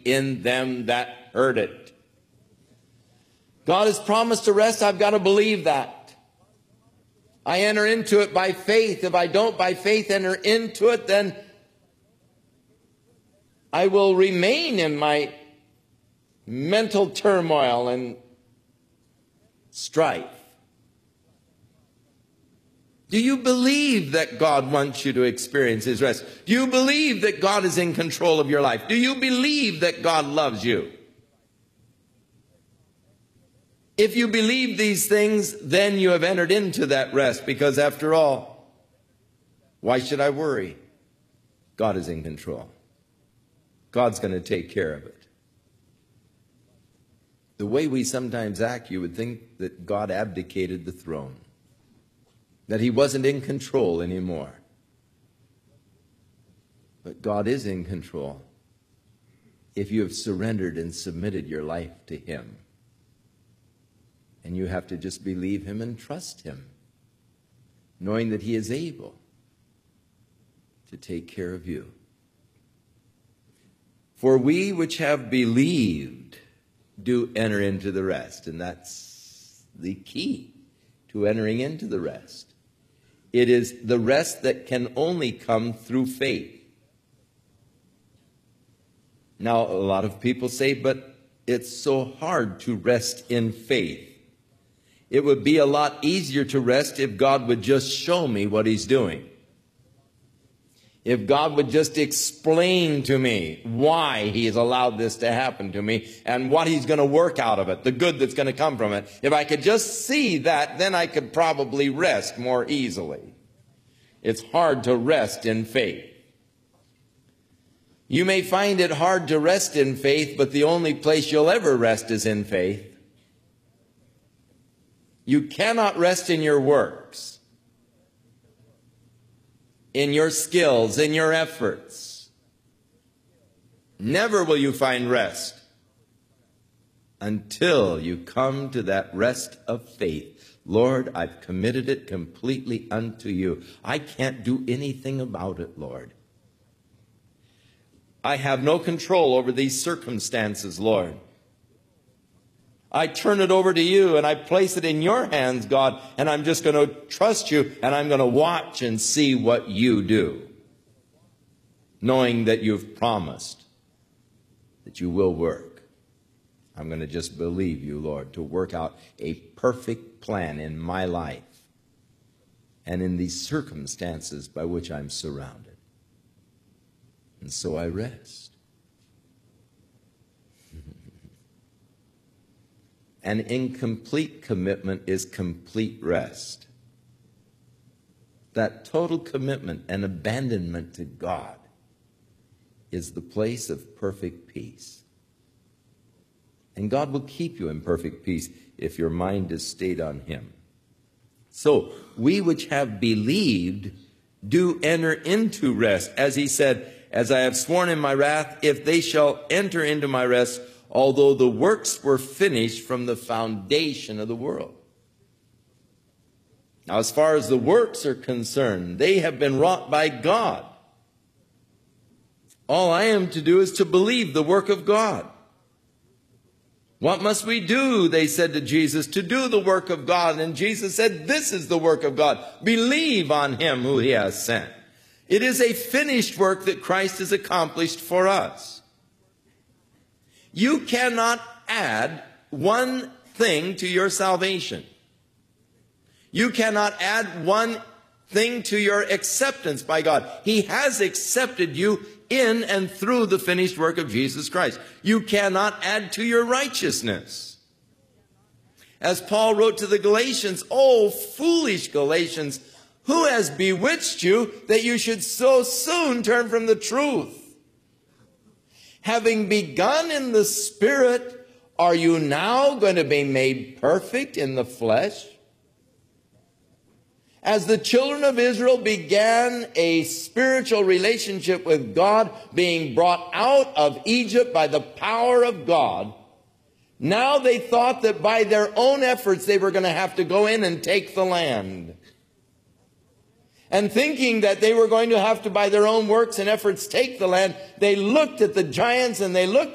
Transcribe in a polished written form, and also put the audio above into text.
in them that heard it. God has promised a rest. I've got to believe that. I enter into it by faith. If I don't by faith enter into it, then I will remain in my mental turmoil and strife. Do you believe that God wants you to experience His rest? Do you believe that God is in control of your life? Do you believe that God loves you? If you believe these things, then you have entered into that rest, because after all, why should I worry? God is in control. God's going to take care of it. The way we sometimes act, you would think that God abdicated the throne, that He wasn't in control anymore. But God is in control if you have surrendered and submitted your life to Him. And you have to just believe Him and trust Him, knowing that He is able to take care of you. For we which have believed do enter into the rest. And that's the key to entering into the rest. It is the rest that can only come through faith. Now, a lot of people say, but it's so hard to rest in faith. It would be a lot easier to rest if God would just show me what He's doing. If God would just explain to me why He has allowed this to happen to me and what He's going to work out of it, the good that's going to come from it. If I could just see that, then I could probably rest more easily. It's hard to rest in faith. You may find it hard to rest in faith, but the only place you'll ever rest is in faith. You cannot rest in your works, in your skills, in your efforts. Never will you find rest until you come to that rest of faith. Lord, I've committed it completely unto you. I can't do anything about it, Lord. I have no control over these circumstances, Lord. I turn it over to you and I place it in your hands, God, and I'm just going to trust you and I'm going to watch and see what you do, knowing that you've promised that you will work. I'm going to just believe you, Lord, to work out a perfect plan in my life and in these circumstances by which I'm surrounded. And so I rest. An incomplete commitment is complete rest. That total commitment and abandonment to God is the place of perfect peace. And God will keep you in perfect peace if your mind is stayed on Him. So, we which have believed do enter into rest. As He said, as I have sworn in my wrath, if they shall enter into my rest, although the works were finished from the foundation of the world. Now, as far as the works are concerned, they have been wrought by God. All I am to do is to believe the work of God. What must we do, they said to Jesus, to do the work of God? And Jesus said, this is the work of God. Believe on Him who He has sent. It is a finished work that Christ has accomplished for us. You cannot add one thing to your salvation. You cannot add one thing to your acceptance by God. He has accepted you in and through the finished work of Jesus Christ. You cannot add to your righteousness. As Paul wrote to the Galatians, "Oh, foolish Galatians, who has bewitched you that you should so soon turn from the truth? Having begun in the Spirit, are you now going to be made perfect in the flesh?" As the children of Israel began a spiritual relationship with God, being brought out of Egypt by the power of God, now they thought that by their own efforts they were going to have to go in and take the land. And thinking that they were going to have to, by their own works and efforts, take the land, they looked at the giants and they looked